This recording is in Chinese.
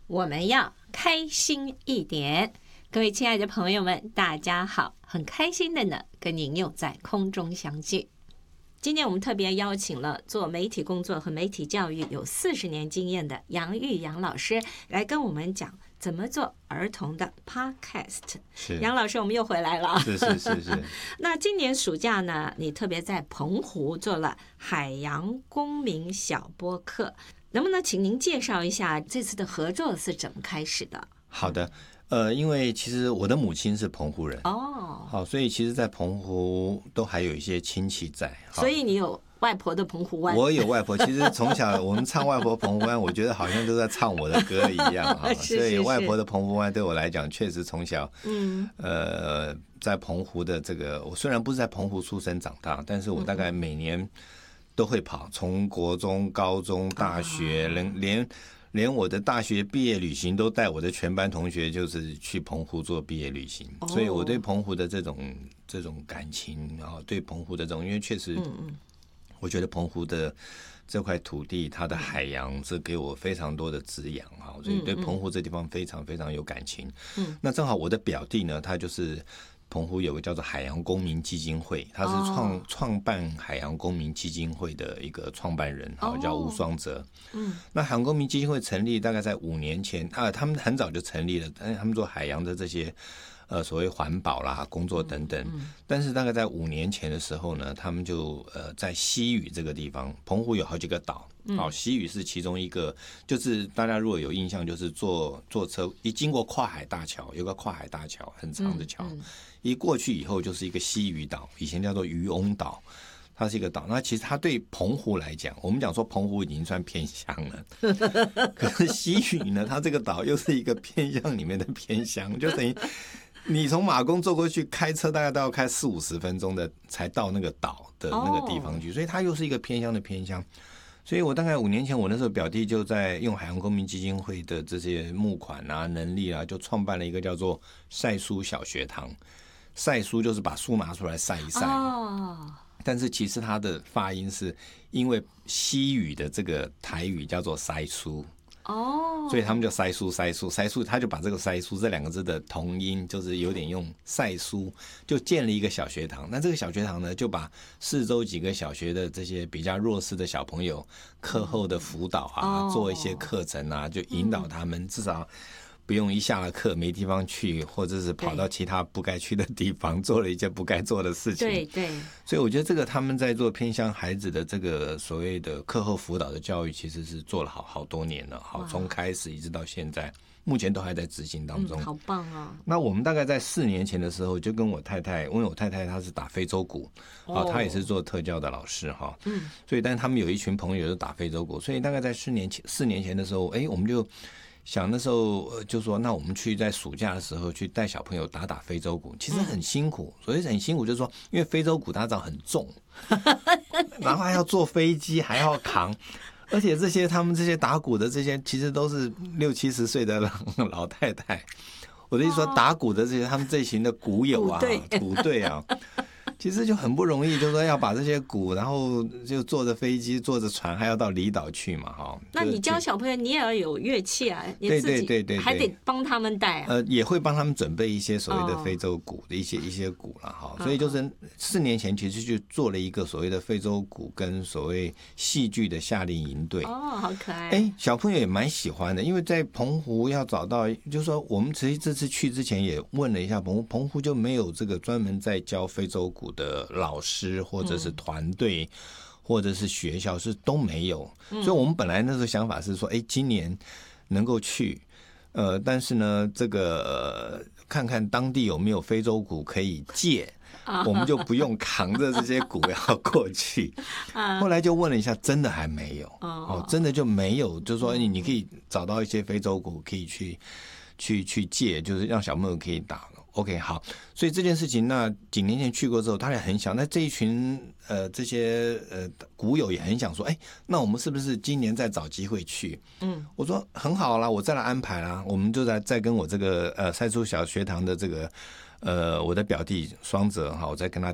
我们要开心一点。各位亲爱的朋友们，大家好，很开心的呢，跟您又在空中相聚。今天我们特别邀请了做媒体工作和媒体教育有40年经验的杨玉杨老师来跟我们讲怎么做儿童的 podcast。 是杨老师，我们又回来了。 是那今年暑假呢，你特别在澎湖做了海洋公民小播客，能不能请您介绍一下这次的合作是怎么开始的？ 好的，因为其实我的母亲是澎湖人哦， 好，所以其实在澎湖都还有一些亲戚在， 所以你有外婆的澎湖湾。 我有外婆，其实从小我们唱外婆澎湖湾，我觉得好像都在唱我的歌一样哈。 是所以外婆的澎湖湾对我来讲，确实从小在澎湖的这个，我虽然不是在澎湖出生长大，但是我大概每年都会跑，从国中、高中、大学，连我的大学毕业旅行都带我的全班同学，就是去澎湖做毕业旅行。所以我对澎湖的这种感情，然后对澎湖的这种，因为确实，我觉得澎湖的这块土地，它的海洋是给我非常多的滋养哈，所以对澎湖这地方非常非常有感情。那正好我的表弟呢，他就是澎湖有个叫做海洋公民基金会，他是创办海洋公民基金会的一个创办人，叫吴双泽。那海洋公民基金会成立大概在5年前他们很早就成立了，但是他们做海洋的这些所谓环保啦工作等等，但是大概在5年前的时候呢，他们就在西屿这个地方，澎湖有好几个岛，西屿是其中一个，就是大家如果有印象，就是坐车一经过跨海大桥，有个跨海大桥很长的桥，一过去以后就是一个西屿岛，以前叫做渔翁岛，它是一个岛。那其实它对澎湖来讲，我们讲说澎湖已经算偏乡了，可是西屿呢，它这个岛又是一个偏乡里面的偏乡，就等于你从马公坐过去，开车大概都要开40-50分钟的才到那个岛的那个地方去，所以它又是一个偏乡的偏乡。所以我大概5年前，我那时候表弟就在用海洋公民基金会的这些募款啊、能力啊，就创办了一个叫做晒书小学堂。晒书就是把书拿出来晒一晒，但是其实它的发音是因为西语的这个台语叫做塞书，所以他们就塞书，他就把这个塞书这2个字的同音，就是有点用晒书，就建了一个小学堂。那这个小学堂呢，就把4周几个小学的这些比较弱势的小朋友课后的辅导啊，做一些课程啊，就引导他们至少不用一下了课没地方去，或者是跑到其他不该去的地方做了一些不该做的事情。 对， 所以我觉得这个他们在做偏向孩子的这个所谓的课后辅导的教育，其实是做了好多年了，从开始一直到现在，目前都还在执行当中。 好棒啊！ 那我们大概在4年前的时候，就跟我太太，因为我太太她是打非洲鼓，她也是做特教的老师哈，所以但是他们有一群朋友是打非洲鼓，所以大概在4年前的时候，我们就想那时候就说，那我们去在暑假的时候去带小朋友打非洲鼓，其实很辛苦。所以很辛苦就是说，因为非洲鼓它很重，然后还要坐飞机，还要扛，而且他们这些打鼓的这些，其实都是60-70岁的老太太。我的意思说，打鼓的这些他们这群的鼓友啊，鼓队啊。其实就很不容易，就是说要把这些鼓，然后就坐着飞机、坐着船，还要到离岛去嘛，哈。 那你教小朋友，你也要有乐器啊，你自己对， 还得帮他们带啊。 也会帮他们准备一些所谓的非洲鼓的一些鼓了哈。所以就是4年前，其实就做了一个所谓的非洲鼓跟所谓戏剧的夏令营队。 好可爱。 小朋友也蛮喜欢的，因为在澎湖要找到，就是说我们其实这次去之前也问了一下澎湖就没有这个专门在教非洲鼓的老师或者是团队或者是学校是都没有，所以我们本来那时候想法是说，今年能够去，但是呢，这个看看当地有没有非洲鼓可以借，我们就不用扛着这些鼓要过去。后来就问了一下，真的还没有，真的就没有，就是说你可以找到一些非洲鼓可以去借，就是让小朋友可以打。OK， 好，所以这件事情，那几年前去过之后，他也很想，那这一群这些鼓友也很想说，那我们是不是今年再找机会去？我说很好啦，我再来安排啦，我们就再跟我这个晒书小学堂的这个我的表弟双泽哈，我再跟他